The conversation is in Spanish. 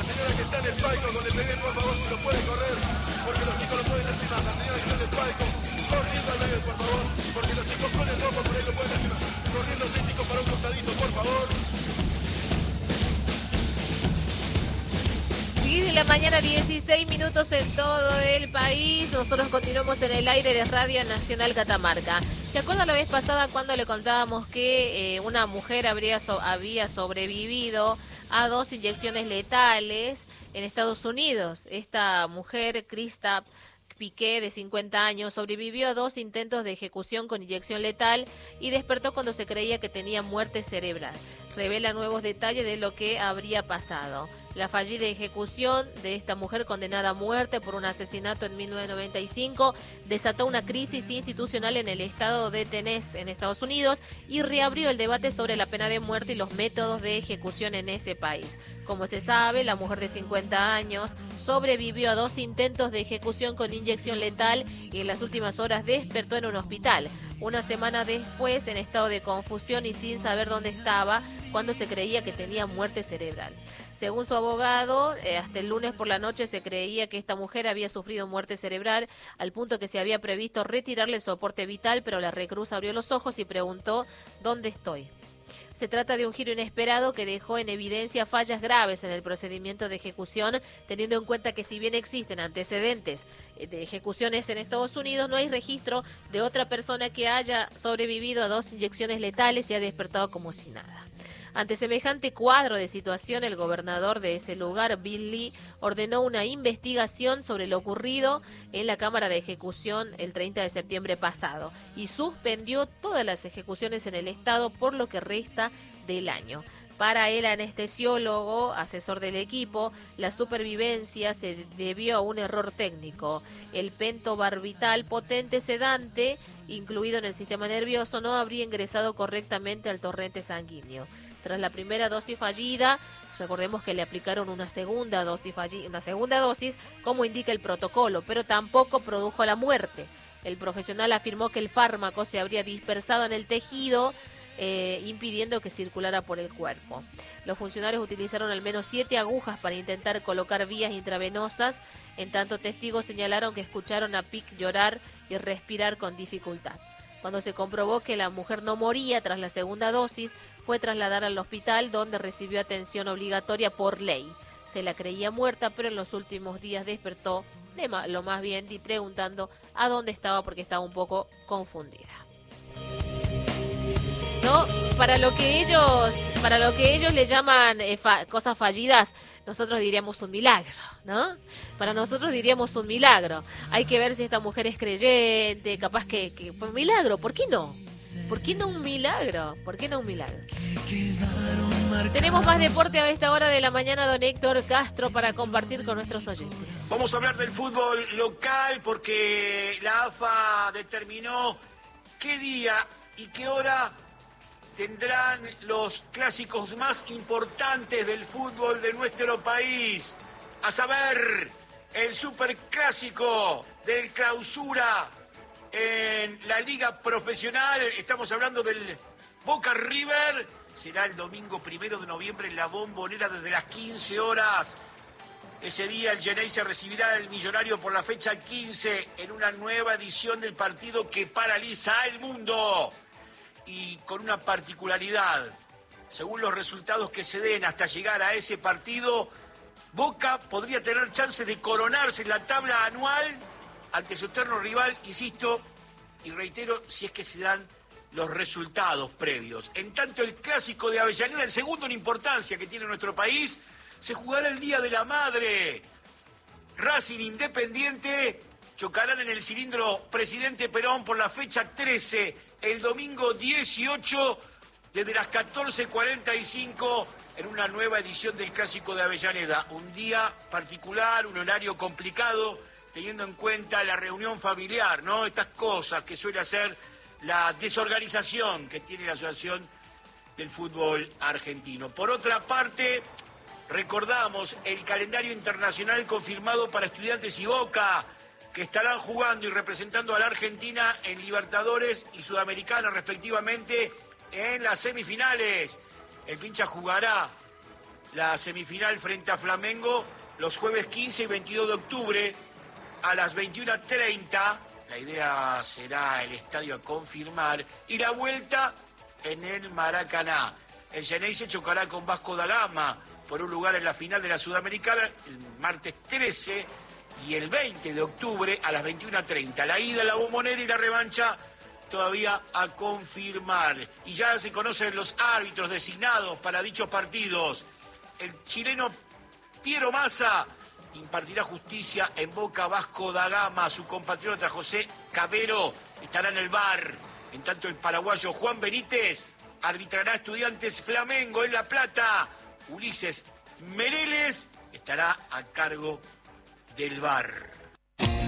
señora que está en el palco con el bebé, por favor, si lo puede correr, porque los chicos lo pueden lastimar. La señora que está en el palco, corriendo al bebé, por favor, porque los chicos con el bombo por ahí lo pueden lastimar. Corriendo 6 chicos para un costadito, por favor. 10 de la mañana, 16 minutos en todo el país. Nosotros continuamos en el aire de Radio Nacional Catamarca. ¿Se acuerdan la vez pasada cuando le contábamos que una mujer había sobrevivido a 2 inyecciones letales en Estados Unidos? Esta mujer, Krista Piqué, de 50 años, sobrevivió a 2 intentos de ejecución con inyección letal y despertó cuando se creía que tenía muerte cerebral. Revela nuevos detalles de lo que habría pasado. La fallida ejecución de esta mujer condenada a muerte por un asesinato en 1995 desató una crisis institucional en el estado de Tennessee, en Estados Unidos, y reabrió el debate sobre la pena de muerte y los métodos de ejecución en ese país. Como se sabe, la mujer de 50 años sobrevivió a 2 intentos de ejecución con inyección letal y en las últimas horas despertó en un hospital. Una semana después, en estado de confusión y sin saber dónde estaba, cuando se creía que tenía muerte cerebral. Según su abogado, hasta el lunes por la noche se creía que esta mujer había sufrido muerte cerebral, al punto que se había previsto retirarle el soporte vital, pero la reclusa abrió los ojos y preguntó: ¿dónde estoy? Se trata de un giro inesperado que dejó en evidencia fallas graves en el procedimiento de ejecución, teniendo en cuenta que si bien existen antecedentes de ejecuciones en Estados Unidos, no hay registro de otra persona que haya sobrevivido a 2 inyecciones letales y ha despertado como si nada. Ante semejante cuadro de situación, el gobernador de ese lugar, Bill Lee, ordenó una investigación sobre lo ocurrido en la Cámara de Ejecución el 30 de septiembre pasado y suspendió todas las ejecuciones en el estado por lo que resta del año. Para el anestesiólogo, asesor del equipo, la supervivencia se debió a un error técnico. El pentobarbital, potente sedante, incluido en el sistema nervioso, no habría ingresado correctamente al torrente sanguíneo. Tras la primera dosis fallida, recordemos que le aplicaron una segunda dosis como indica el protocolo, pero tampoco produjo la muerte. El profesional afirmó que el fármaco se habría dispersado en el tejido, impidiendo que circulara por el cuerpo. Los funcionarios utilizaron al menos 7 agujas para intentar colocar vías intravenosas, en tanto testigos señalaron que escucharon a Pick llorar y respirar con dificultad. Cuando se comprobó que la mujer no moría tras la segunda dosis, fue trasladada al hospital donde recibió atención obligatoria por ley. Se la creía muerta, pero en los últimos días despertó lo más bien y preguntando a dónde estaba porque estaba un poco confundida. ¿No? Para lo que ellos le llaman cosas fallidas, nosotros diríamos un milagro, ¿no? Para nosotros diríamos un milagro. Hay que ver si esta mujer es creyente, capaz que fue un milagro. ¿Por qué no? ¿Por qué no un milagro? ¿Por qué no un milagro? Tenemos más deporte a esta hora de la mañana, don Héctor Castro, para compartir con nuestros oyentes. Vamos a hablar del fútbol local porque la AFA determinó qué día y qué hora tendrán los clásicos más importantes del fútbol de nuestro país. A saber, el superclásico del Clausura en la Liga Profesional. Estamos hablando del Boca River. Será el domingo 1 de noviembre en la Bombonera desde las 15 horas. Ese día el Geneise recibirá al Millonario por la fecha 15 en una nueva edición del partido que paraliza al mundo. Y con una particularidad, según los resultados que se den hasta llegar a ese partido, Boca podría tener chances de coronarse en la tabla anual ante su eterno rival, insisto, y reitero, si es que se dan los resultados previos. En tanto, el clásico de Avellaneda, el segundo en importancia que tiene nuestro país, se jugará el Día de la Madre. Racing Independiente chocarán en el cilindro Presidente Perón por la fecha 13, el domingo 18, desde las 14:45, en una nueva edición del Clásico de Avellaneda. Un día particular, un horario complicado, teniendo en cuenta la reunión familiar, ¿no? Estas cosas que suele hacer la desorganización que tiene la Asociación del Fútbol Argentino. Por otra parte, recordamos el calendario internacional confirmado para Estudiantes y Boca, que estarán jugando y representando a la Argentina en Libertadores y Sudamericana, respectivamente, en las semifinales. El Pincha jugará la semifinal frente a Flamengo los jueves 15 y 22 de octubre a las 21:30. La idea será el estadio a confirmar. Y la vuelta en el Maracaná. El Xeneize chocará con Vasco da Gama por un lugar en la final de la Sudamericana el martes 13 y el 20 de octubre a las 21:30. La ida, la Bombonera y la revancha todavía a confirmar. Y ya se conocen los árbitros designados para dichos partidos. El chileno Piero Massa impartirá justicia en Boca Vasco da Gama. Su compatriota José Cabero estará en el VAR. En tanto, el paraguayo Juan Benítez arbitrará Estudiantes Flamengo en La Plata. Ulises Mereles estará a cargo del VAR.